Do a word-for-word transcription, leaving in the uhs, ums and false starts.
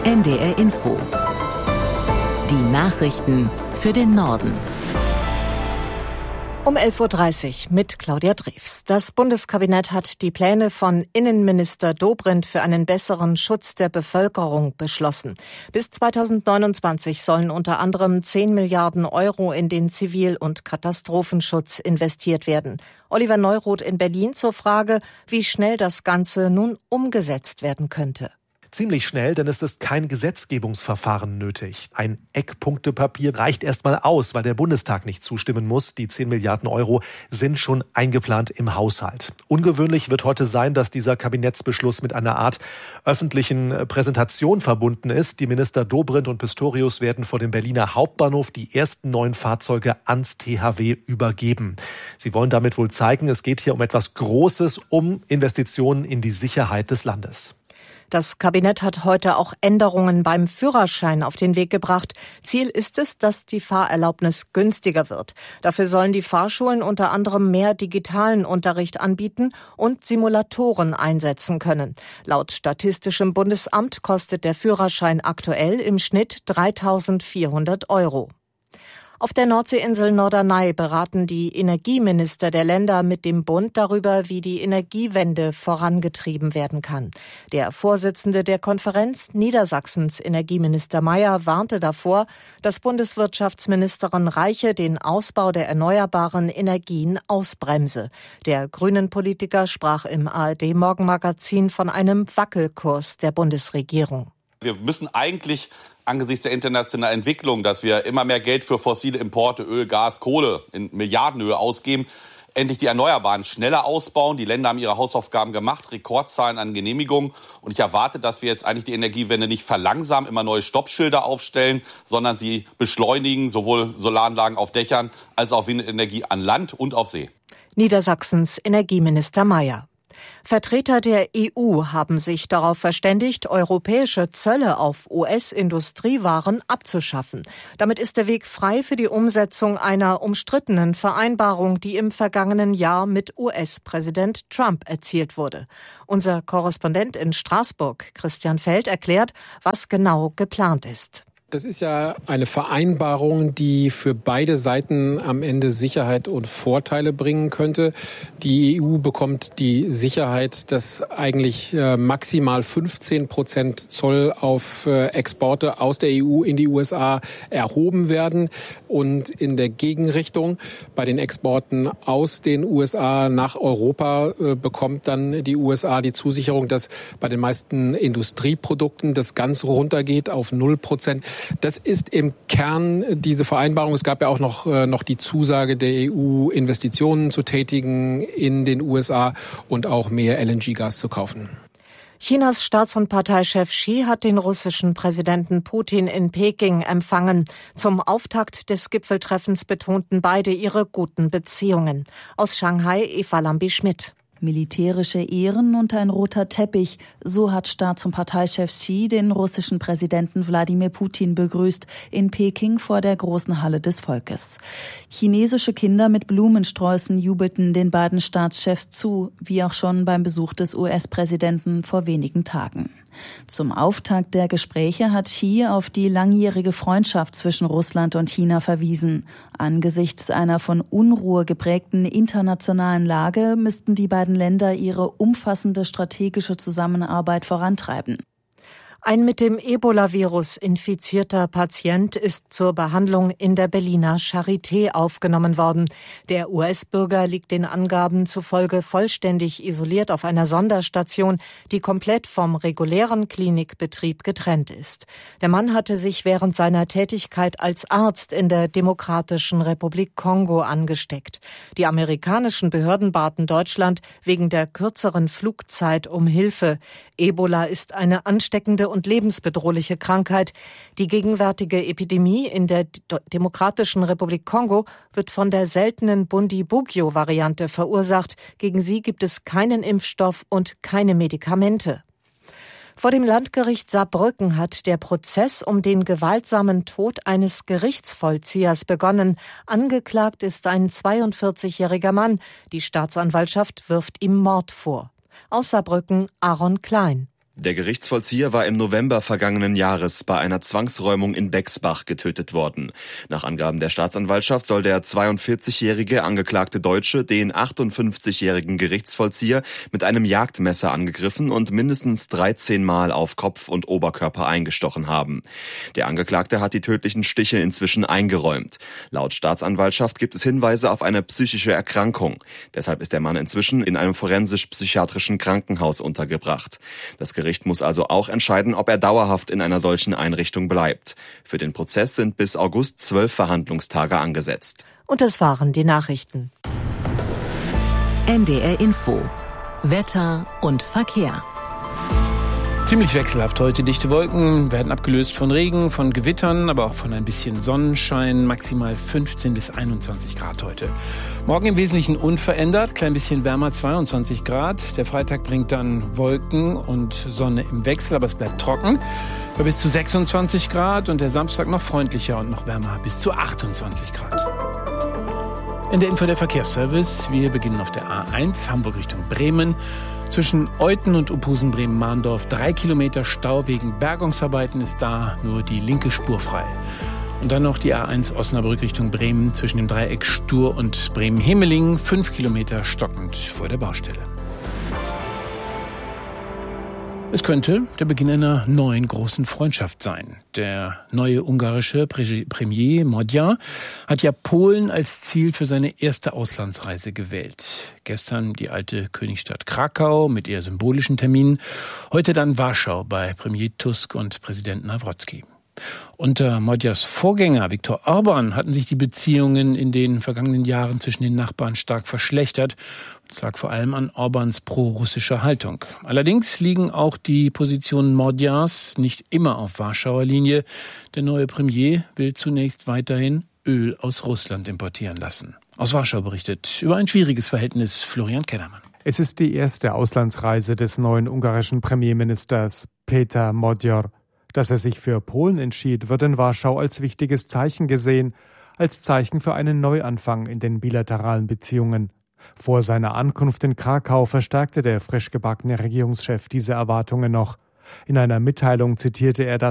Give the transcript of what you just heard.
N D R Info. Die Nachrichten für den Norden. Um elf Uhr dreißig mit Claudia Drews. Das Bundeskabinett hat die Pläne von Innenminister Dobrindt für einen besseren Schutz der Bevölkerung beschlossen. Bis zweitausendneunundzwanzig sollen unter anderem zehn Milliarden Euro in den Zivil- und Katastrophenschutz investiert werden. Oliver Neuroth in Berlin zur Frage, wie schnell das Ganze nun umgesetzt werden könnte. Ziemlich schnell, denn es ist kein Gesetzgebungsverfahren nötig. Ein Eckpunktepapier reicht erstmal aus, weil der Bundestag nicht zustimmen muss. Die zehn Milliarden Euro sind schon eingeplant im Haushalt. Ungewöhnlich wird heute sein, dass dieser Kabinettsbeschluss mit einer Art öffentlichen Präsentation verbunden ist. Die Minister Dobrindt und Pistorius werden vor dem Berliner Hauptbahnhof die ersten neuen Fahrzeuge ans T H W übergeben. Sie wollen damit wohl zeigen, es geht hier um etwas Großes, um Investitionen in die Sicherheit des Landes. Das Kabinett hat heute auch Änderungen beim Führerschein auf den Weg gebracht. Ziel ist es, dass die Fahrerlaubnis günstiger wird. Dafür sollen die Fahrschulen unter anderem mehr digitalen Unterricht anbieten und Simulatoren einsetzen können. Laut Statistischem Bundesamt kostet der Führerschein aktuell im Schnitt dreitausendvierhundert Euro. Auf der Nordseeinsel Norderney beraten die Energieminister der Länder mit dem Bund darüber, wie die Energiewende vorangetrieben werden kann. Der Vorsitzende der Konferenz, Niedersachsens Energieminister Mayer, warnte davor, dass Bundeswirtschaftsministerin Reiche den Ausbau der erneuerbaren Energien ausbremse. Der Grünen-Politiker sprach im A R D-Morgenmagazin von einem Wackelkurs der Bundesregierung. Wir müssen eigentlich angesichts der internationalen Entwicklung, dass wir immer mehr Geld für fossile Importe, Öl, Gas, Kohle in Milliardenhöhe ausgeben, endlich die Erneuerbaren schneller ausbauen. Die Länder haben ihre Hausaufgaben gemacht, Rekordzahlen an Genehmigungen. Und ich erwarte, dass wir jetzt eigentlich die Energiewende nicht verlangsamen, immer neue Stoppschilder aufstellen, sondern sie beschleunigen, sowohl Solaranlagen auf Dächern als auch Windenergie an Land und auf See. Niedersachsens Energieminister Mayer. Vertreter der E U haben sich darauf verständigt, europäische Zölle auf U S-Industriewaren abzuschaffen. Damit ist der Weg frei für die Umsetzung einer umstrittenen Vereinbarung, die im vergangenen Jahr mit U S-Präsident Trump erzielt wurde. Unser Korrespondent in Straßburg, Christian Feld, erklärt, was genau geplant ist. Das ist ja eine Vereinbarung, die für beide Seiten am Ende Sicherheit und Vorteile bringen könnte. Die E U bekommt die Sicherheit, dass eigentlich maximal fünfzehn Prozent Zoll auf Exporte aus der E U in die U S A erhoben werden. Und in der Gegenrichtung bei den Exporten aus den U S A nach Europa bekommt dann die U S A die Zusicherung, dass bei den meisten Industrieprodukten das ganz runtergeht auf null Prozent. Das ist im Kern diese Vereinbarung. Es gab ja auch noch, noch die Zusage der E U, Investitionen zu tätigen in den U S A und auch mehr L N G-Gas zu kaufen. Chinas Staats- und Parteichef Xi hat den russischen Präsidenten Putin in Peking empfangen. Zum Auftakt des Gipfeltreffens betonten beide ihre guten Beziehungen. Aus Shanghai Eva Lambi-Schmidt. Militärische Ehren und ein roter Teppich, so hat Staats- und Parteichef Xi den russischen Präsidenten Wladimir Putin begrüßt in Peking vor der großen Halle des Volkes. Chinesische Kinder mit Blumensträußen jubelten den beiden Staatschefs zu, wie auch schon beim Besuch des U S-Präsidenten vor wenigen Tagen. Zum Auftakt der Gespräche hat Xi auf die langjährige Freundschaft zwischen Russland und China verwiesen. Angesichts einer von Unruhe geprägten internationalen Lage müssten die beiden Länder ihre umfassende strategische Zusammenarbeit vorantreiben. Ein mit dem Ebola-Virus infizierter Patient ist zur Behandlung in der Berliner Charité aufgenommen worden. Der U S-Bürger liegt den Angaben zufolge vollständig isoliert auf einer Sonderstation, die komplett vom regulären Klinikbetrieb getrennt ist. Der Mann hatte sich während seiner Tätigkeit als Arzt in der Demokratischen Republik Kongo angesteckt. Die amerikanischen Behörden baten Deutschland wegen der kürzeren Flugzeit um Hilfe. Ebola ist eine ansteckende und lebensbedrohliche Krankheit. Die gegenwärtige Epidemie in der Demokratischen Republik Kongo wird von der seltenen Bundibugyo-Variante verursacht. Gegen sie gibt es keinen Impfstoff und keine Medikamente. Vor dem Landgericht Saarbrücken hat der Prozess um den gewaltsamen Tod eines Gerichtsvollziehers begonnen. Angeklagt ist ein zweiundvierzigjähriger Mann. Die Staatsanwaltschaft wirft ihm Mord vor. Aus Saarbrücken Aaron Klein. Der Gerichtsvollzieher war im November vergangenen Jahres bei einer Zwangsräumung in Bexbach getötet worden. Nach Angaben der Staatsanwaltschaft soll der zweiundvierzigjährige angeklagte Deutsche den achtundfünfzigjährigen Gerichtsvollzieher mit einem Jagdmesser angegriffen und mindestens dreizehn Mal auf Kopf und Oberkörper eingestochen haben. Der Angeklagte hat die tödlichen Stiche inzwischen eingeräumt. Laut Staatsanwaltschaft gibt es Hinweise auf eine psychische Erkrankung. Deshalb ist der Mann inzwischen in einem forensisch-psychiatrischen Krankenhaus untergebracht. Das Gericht muss also auch entscheiden, ob er dauerhaft in einer solchen Einrichtung bleibt. Für den Prozess sind bis August zwölf Verhandlungstage angesetzt. Und das waren die Nachrichten. N D R Info. Wetter und Verkehr. Ziemlich wechselhaft heute. Dichte Wolken werden abgelöst von Regen, von Gewittern, aber auch von ein bisschen Sonnenschein. Maximal fünfzehn bis einundzwanzig Grad heute. Morgen im Wesentlichen unverändert, klein bisschen wärmer, zweiundzwanzig Grad. Der Freitag bringt dann Wolken und Sonne im Wechsel, aber es bleibt trocken. Bei bis zu sechsundzwanzig Grad und der Samstag noch freundlicher und noch wärmer, bis zu achtundzwanzig Grad. In der Info der Verkehrsservice. Wir beginnen auf der A eins, Hamburg Richtung Bremen. Zwischen Euthen und Uphusen-Bremen-Mahndorf drei Kilometer Stau wegen Bergungsarbeiten ist da nur die linke Spur frei. Und dann noch die A eins Osnabrück Richtung Bremen zwischen dem Dreieck Stur und Bremen-Hemeling fünf Kilometer stockend vor der Baustelle. Es könnte der Beginn einer neuen großen Freundschaft sein. Der neue ungarische Premier Magyar hat ja Polen als Ziel für seine erste Auslandsreise gewählt. Gestern die alte Königstadt Krakau mit eher symbolischen Terminen. Heute dann Warschau bei Premier Tusk und Präsident Nawrocki. Unter Magyars Vorgänger Viktor Orbán hatten sich die Beziehungen in den vergangenen Jahren zwischen den Nachbarn stark verschlechtert. Das lag vor allem an Orbáns pro-russischer Haltung. Allerdings liegen auch die Positionen Magyars nicht immer auf Warschauer Linie. Der neue Premier will zunächst weiterhin Öl aus Russland importieren lassen. Aus Warschau berichtet über ein schwieriges Verhältnis Florian Kellermann. Es ist die erste Auslandsreise des neuen ungarischen Premierministers Péter Magyar. Dass er sich für Polen entschied, wird in Warschau als wichtiges Zeichen gesehen, als Zeichen für einen Neuanfang in den bilateralen Beziehungen. Vor seiner Ankunft in Krakau verstärkte der frisch gebackene Regierungschef diese Erwartungen noch. In einer Mitteilung zitierte er das